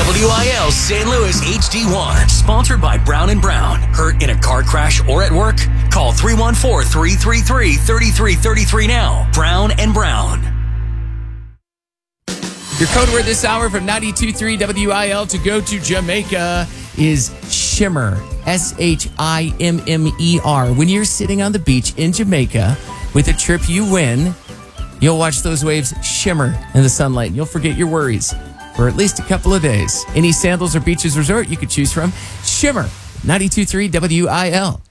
WIL St. Louis HD1. Sponsored by Brown & Brown. Hurt in a car crash or at work? Call 314-333-3333 now. Brown & Brown. Your code word this hour from 92.3 WIL to go to Jamaica is Shimmer. SHIMMER. When you're sitting on the beach in Jamaica with a trip you win, you'll watch those waves shimmer in the sunlight. You'll forget your worries for at least a couple of days. Any Sandals or Beaches resort you could choose from. Shimmer. 92.3 WIL.